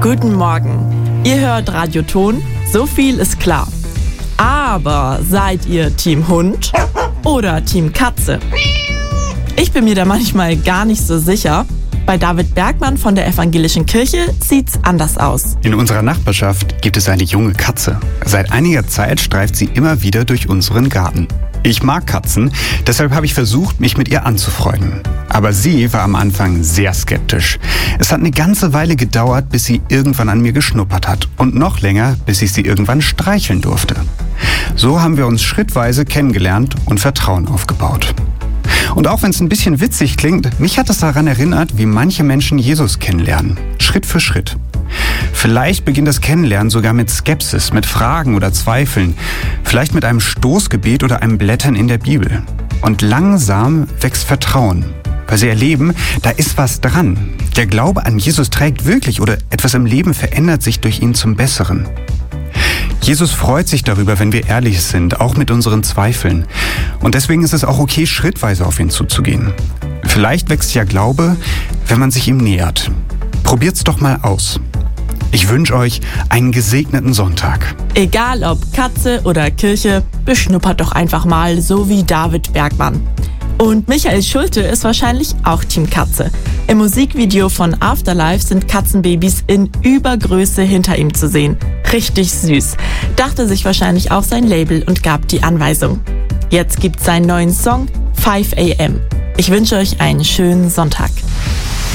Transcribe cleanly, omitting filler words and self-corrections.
Guten Morgen. Ihr hört Radio Ton, so viel ist klar. Aber seid ihr Team Hund oder Team Katze? Ich bin mir da manchmal gar nicht so sicher. Bei David Bergmann von der Evangelischen Kirche sieht's anders aus. In unserer Nachbarschaft gibt es eine junge Katze. Seit einiger Zeit streift sie immer wieder durch unseren Garten. Ich mag Katzen, deshalb habe ich versucht, mich mit ihr anzufreunden. Aber sie war am Anfang sehr skeptisch. Es hat eine ganze Weile gedauert, bis sie irgendwann an mir geschnuppert hat. Und noch länger, bis ich sie irgendwann streicheln durfte. So haben wir uns schrittweise kennengelernt und Vertrauen aufgebaut. Und auch wenn es ein bisschen witzig klingt, mich hat es daran erinnert, wie manche Menschen Jesus kennenlernen. Schritt für Schritt. Vielleicht beginnt das Kennenlernen sogar mit Skepsis, mit Fragen oder Zweifeln. Vielleicht mit einem Stoßgebet oder einem Blättern in der Bibel. Und langsam wächst Vertrauen. Weil sie erleben, da ist was dran. Der Glaube an Jesus trägt wirklich oder etwas im Leben verändert sich durch ihn zum Besseren. Jesus freut sich darüber, wenn wir ehrlich sind, auch mit unseren Zweifeln. Und deswegen ist es auch okay, schrittweise auf ihn zuzugehen. Vielleicht wächst ja Glaube, wenn man sich ihm nähert. Probiert's doch mal aus. Ich wünsche euch einen gesegneten Sonntag. Egal ob Katze oder Kirche, beschnuppert doch einfach mal, so wie David Bergmann. Und Michael Schulte ist wahrscheinlich auch Team Katze. Im Musikvideo von Afterlife sind Katzenbabys in Übergröße hinter ihm zu sehen. Richtig süß. Dachte sich wahrscheinlich auch sein Label und gab die Anweisung. Jetzt gibt's seinen neuen Song 5 AM. Ich wünsche euch einen schönen Sonntag.